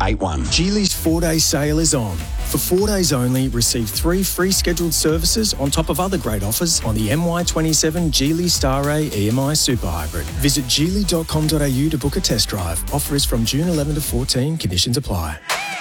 81. Geely's 4-day sale is on. For 4 days only, receive 3 free scheduled services on top of other great offers on the MY27 Geely Star-Ray EMI Super Hybrid. Visit geely.com.au to book a test drive. Offer is from June 11 to 14. Conditions apply.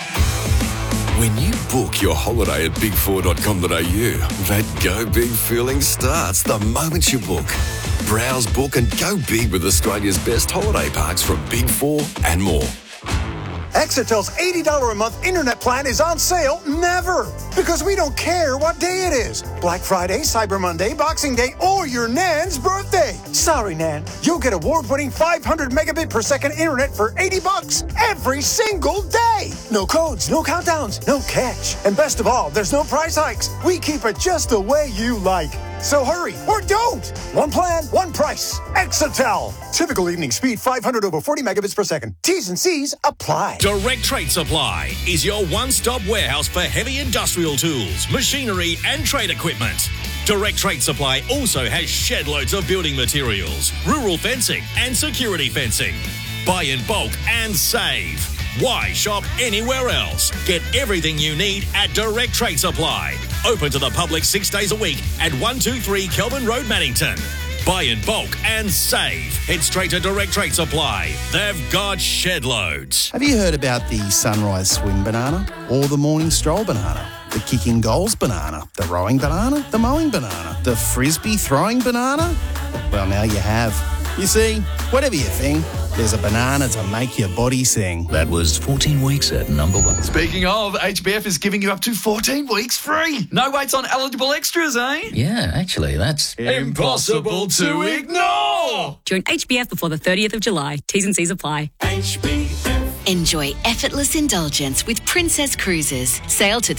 When you book your holiday at big4.com.au, that go big feeling starts the moment you book. Browse, book and go big with Australia's best holiday parks from Big 4 and more. Exetel's $80 a month internet plan is on sale never, because we don't care what day it is. Black Friday, Cyber Monday, Boxing Day, or your Nan's birthday. Sorry, Nan. You'll get award-winning 500 megabit per second internet for $80 every single day. No codes, no countdowns, no catch. And best of all, there's no price hikes. We keep it just the way you like. So hurry, or don't. One plan, one price. Exetel. Typical evening speed, 500 over 40 megabits per second. T's and C's apply. Direct Trade Supply is your one-stop warehouse for heavy industrial tools, machinery and trade equipment. Direct Trade Supply also has shed loads of building materials, rural fencing and security fencing. Buy in bulk and save. Why shop anywhere else? Get everything you need at Direct Trade Supply. Open to the public 6 days a week at 123 Kelvin Road, Mannington. Buy in bulk and save. Head straight to Direct Trade Supply. They've got shed loads. Have you heard about the sunrise swim banana or the morning stroll banana? The kicking goals banana, the rowing banana, the mowing banana, the frisbee throwing banana? Well, now you have. You see, whatever you think, there's a banana to make your body sing. That was 14 weeks at number 1. Speaking of, HBF is giving you up to 14 weeks free. No waits on eligible extras, eh? Yeah, actually, that's impossible to ignore. Join HBF before the 30th of July. T's and C's apply. HBF. Enjoy effortless indulgence with Princess Cruises. Sail to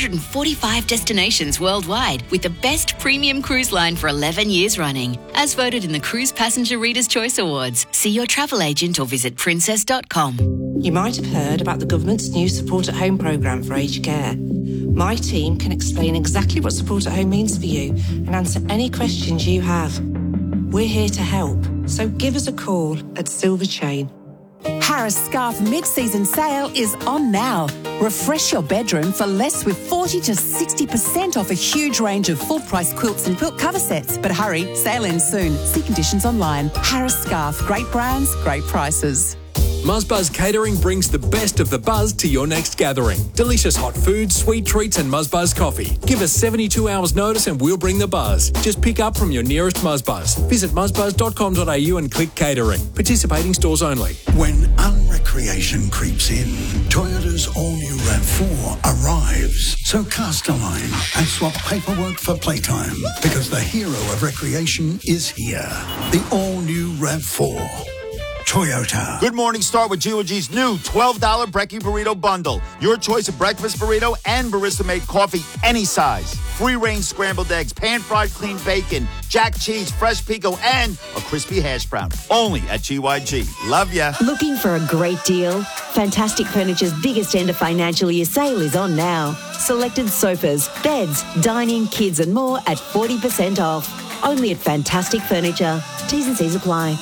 345 destinations worldwide with the best premium cruise line for 11 years running. As voted in the Cruise Passenger Reader's Choice Awards. See your travel agent or visit princess.com. You might have heard about the government's new Support at Home programme for aged care. My team can explain exactly what Support at Home means for you and answer any questions you have. We're here to help, so give us a call at Silver Chain. Harris Scarf mid-season sale is on now. Refresh your bedroom for less with 40 to 60% off a huge range of full-price quilts and quilt cover sets. But hurry, sale ends soon. See conditions online. Harris Scarf, great brands, great prices. Muzbuzz Catering brings the best of the buzz to your next gathering. Delicious hot food, sweet treats and Muzbuzz coffee. Give us 72 hours notice and we'll bring the buzz. Just pick up from your nearest Muzbuzz. Visit muzbuzz.com.au and click catering. Participating stores only. When unrecreation creeps in, Toyota's all-new RAV4 arrives. So cast a line and swap paperwork for playtime, because the hero of recreation is here. The all-new RAV4. Toyota. Good morning. Start with G.O.G's new $12 Brekkie Burrito Bundle. Your choice of breakfast burrito and barista-made coffee, any size. Free-range scrambled eggs, pan-fried clean bacon, jack cheese, fresh pico, and a crispy hash brown. Only at GYG. Love ya. Looking for a great deal? Fantastic Furniture's biggest end of financial year sale is on now. Selected sofas, beds, dining, kids and more at 40% off. Only at Fantastic Furniture. T's and C's apply.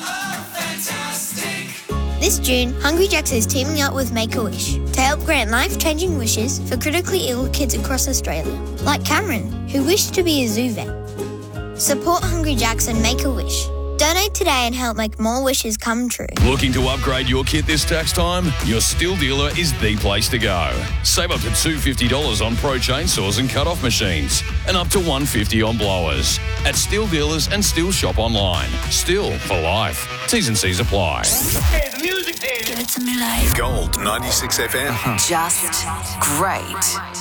This June, Hungry Jack's is teaming up with Make-A-Wish to help grant life-changing wishes for critically ill kids across Australia, like Cameron, who wished to be a zoo vet. Support Hungry Jack's and Make-A-Wish. Donate today and help make more wishes come true. Looking to upgrade your kit this tax time? Your Stihl dealer is the place to go. Save up to $250 on Pro chainsaws and cut-off machines, and up to $150 on blowers. At Stihl dealers and Stihl shop online. Stihl for life. T's and C's apply. Hey, the music, Give it to me live. Gold 96 FM. Just great.